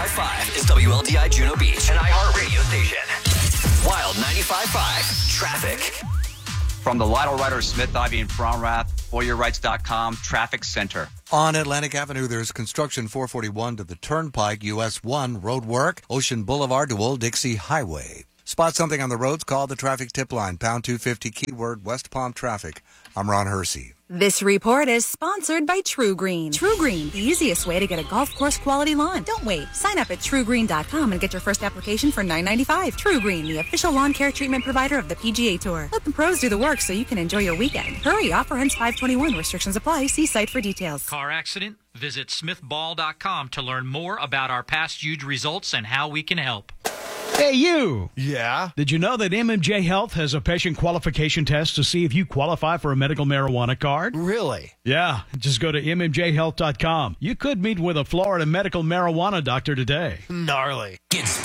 95.5 is WLDI Juno Beach, an iHeartRadio station. Wild 95.5 traffic. From the Lytle Ryder Smith, Ivy, and Fromrath, ForYourRights.com Traffic Center. On Atlantic Avenue, there's construction 441 to the Turnpike, US 1 road work, Ocean Boulevard to Old Dixie Highway. Spot something on the roads, call the traffic tip line, pound 250, keyword West Palm traffic. I'm Ron Hersey. This report is sponsored by True Green. True Green, the easiest way to get a golf course quality lawn. Don't wait. Sign up at TrueGreen.com and get your first application for $9.95. True Green, the official lawn care treatment provider of the PGA Tour. Let the pros do the work so you can enjoy your weekend. Hurry, offer ends 5/21. Restrictions apply. See site for details. Car accident? Visit smithball.com to learn more about our past huge results and how we can help. Hey, you! Yeah? Did you know that MMJ Health has a patient qualification test to see if you qualify for a medical marijuana card? Really? Yeah, just go to mmjhealth.com. You could meet with a Florida medical marijuana doctor today. Gnarly. Get